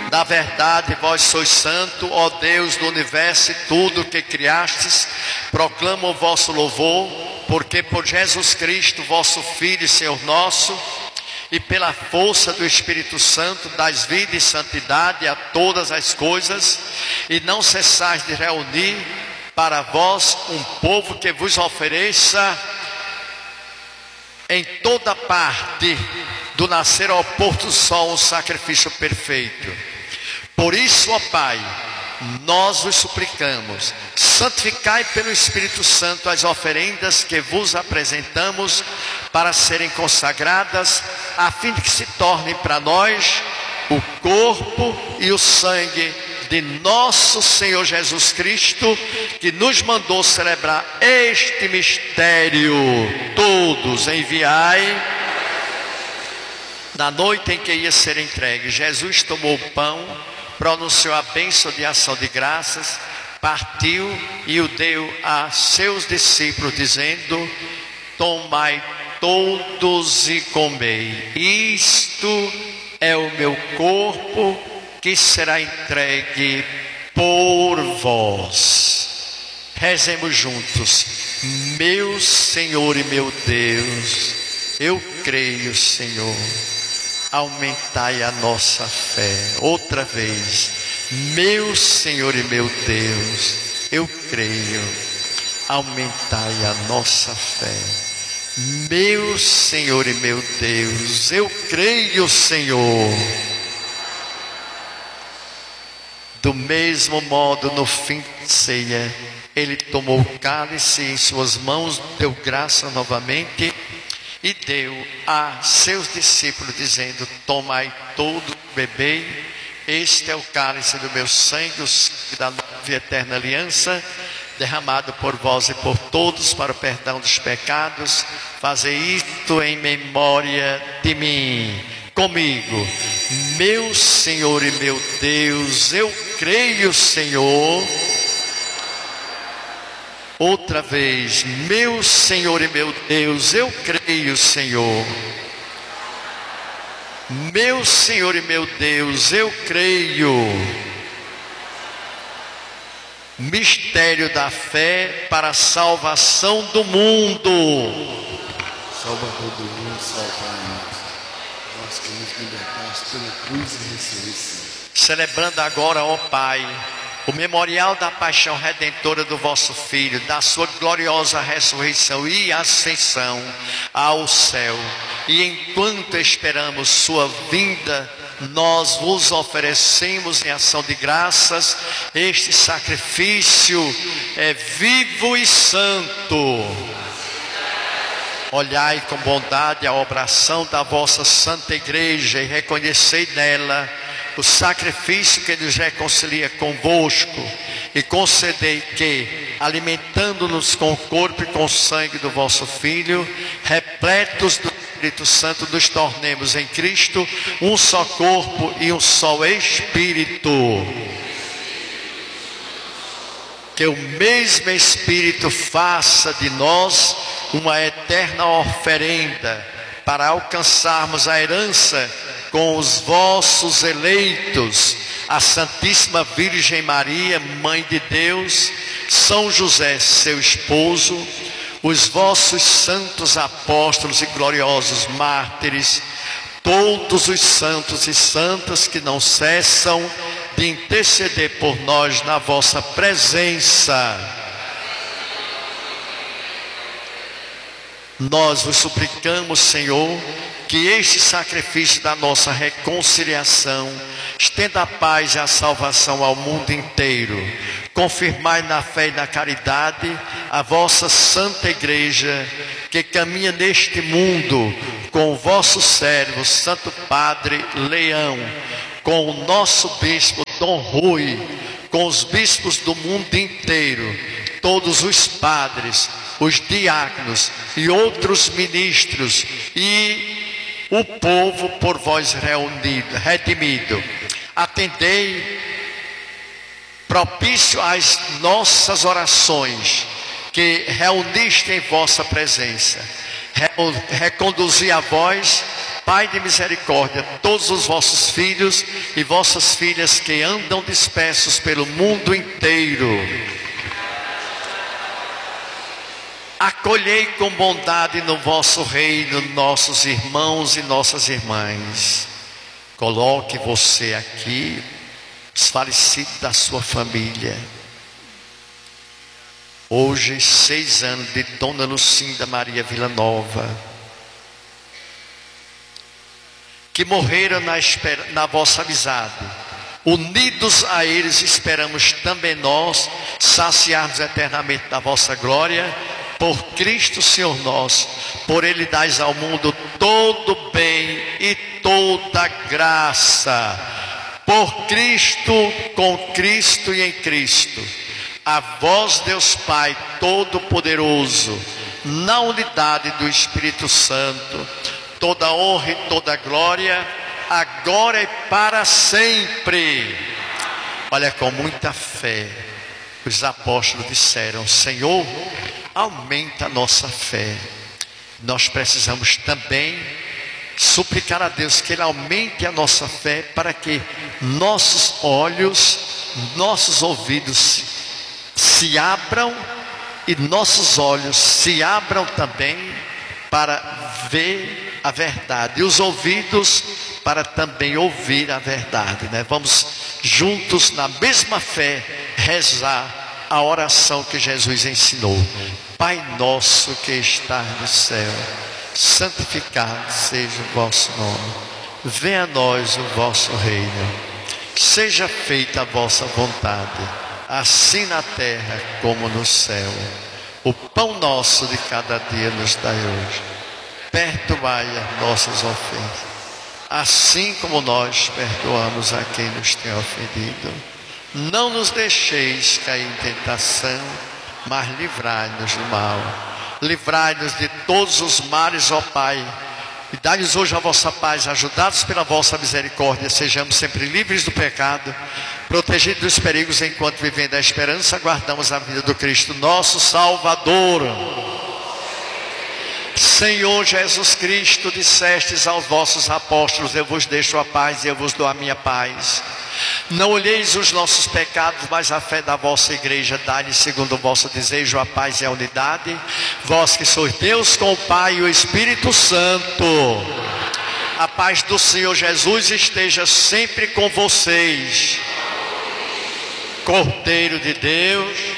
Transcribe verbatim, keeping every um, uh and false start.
Na verdade, vós sois santo, ó Deus do universo, e tudo que criastes proclama o vosso louvor, porque por Jesus Cristo, vosso Filho e Senhor nosso, e pela força do Espírito Santo, dais vida e santidade a todas as coisas, e não cessais de reunir para vós um povo que vos ofereça em toda parte, do nascer ao pôr do sol, um sacrifício perfeito. Por isso, ó Pai, nós vos suplicamos, santificai pelo Espírito Santo as oferendas que vos apresentamos para serem consagradas, a fim de que se tornem para nós o corpo e o sangue de nosso Senhor Jesus Cristo, que nos mandou celebrar este mistério. Todos enviai. Na noite em que ia ser entregue, Jesus tomou o pão, pronunciou a bênção de ação de graças, partiu e o deu a seus discípulos, dizendo: tomai todos e comei, isto é o meu corpo que será entregue por vós. Rezemos juntos. Meu Senhor e meu Deus, eu creio, Senhor, aumentai a nossa fé. Outra vez, meu Senhor e meu Deus, eu creio, aumentai a nossa fé. Meu Senhor e meu Deus, eu creio, Senhor. Do mesmo modo, no fim de ceia, ele tomou o cálice em suas mãos, deu graça novamente e deu a seus discípulos, dizendo: tomai todo, bebei, este é o cálice do meu sangue, o sangue da nova e eterna aliança, derramado por vós e por todos para o perdão dos pecados. Fazei isto em memória de mim. Comigo. Meu Senhor e meu Deus, eu creio, Senhor. Outra vez, meu Senhor e meu Deus, eu creio, Senhor. Meu Senhor e meu Deus, eu creio. Mistério da fé para a salvação do mundo. Salvador do mundo, salva-nos. Vós que nos libertaste pela cruz e ressurreição. Celebrando agora, ó Pai, o memorial da paixão redentora do vosso Filho, da sua gloriosa ressurreição e ascensão ao céu. E enquanto esperamos sua vinda, nós vos oferecemos em ação de graças este sacrifício é vivo e santo. Olhai com bondade a obração da vossa santa igreja e reconhecei nela o sacrifício que nos reconcilia convosco, e concedei que, alimentando-nos com o corpo e com o sangue do vosso Filho, repletos do Espírito Santo, nos tornemos em Cristo um só corpo e um só Espírito. Que o mesmo Espírito faça de nós uma eterna oferenda para alcançarmos a herança com os vossos eleitos, a Santíssima Virgem Maria, Mãe de Deus, São José, seu esposo, os vossos santos apóstolos e gloriosos mártires, todos os santos e santas que não cessam de interceder por nós na vossa presença. Nós vos suplicamos, Senhor, que este sacrifício da nossa reconciliação estenda a paz e a salvação ao mundo inteiro. Confirmai na fé e na caridade a vossa santa igreja, que caminha neste mundo com o vosso servo, Santo Padre Leão, com o nosso bispo Dom Rui, com os bispos do mundo inteiro, todos os padres, os diáconos e outros ministros, e o povo por vós reunido, redimido. Atendei propício às nossas orações, que reuniste em vossa presença. Reconduzi a vós Pai de misericórdia, todos os vossos filhos e vossas filhas que andam dispersos pelo mundo inteiro. Acolhei com bondade no vosso reino nossos irmãos e nossas irmãs. Coloque você aqui, os falecidos da sua família. Hoje, seis anos de Dona Lucinda Maria Villanova, que morreram na, espera, na vossa amizade. Unidos a eles, esperamos também nós saciarmos eternamente da vossa glória. Por Cristo Senhor nosso, por Ele dais ao mundo todo bem e toda graça. Por Cristo, com Cristo e em Cristo. A vós, Deus Pai Todo-Poderoso, na unidade do Espírito Santo, toda honra e toda glória, agora e para sempre. Olha, com muita fé, os apóstolos disseram: Senhor, aumenta a nossa fé. Nós precisamos também suplicar a Deus que Ele aumente a nossa fé, para que nossos olhos, nossos ouvidos se abram e nossos olhos se abram também para ver a verdade, e os ouvidos para também ouvir a verdade, né? Vamos juntos na mesma fé rezar a oração que Jesus ensinou. Pai nosso que estás no céu, santificado seja o vosso nome. Venha a nós o vosso reino. Seja feita a vossa vontade, assim na terra como no céu. O pão nosso de cada dia nos dai hoje. Perdoai as nossas ofensas, assim como nós perdoamos a quem nos tem ofendido. Não nos deixeis cair em tentação, mas livrai-nos do mal. Livrai-nos de todos os males, ó Pai, e dai-nos hoje a vossa paz. Ajudados pela vossa misericórdia, sejamos sempre livres do pecado, protegidos dos perigos, enquanto vivendo a esperança, aguardamos a vida do Cristo, nosso Salvador. Senhor Jesus Cristo, dissestes aos vossos apóstolos: eu vos deixo a paz e eu vos dou a minha paz. Não olheis os nossos pecados, mas a fé da vossa igreja. Dai-lhe segundo o vosso desejo a paz e a unidade. Vós que sois Deus com o Pai e o Espírito Santo. A paz do Senhor Jesus esteja sempre com vocês. Cordeiro de Deus,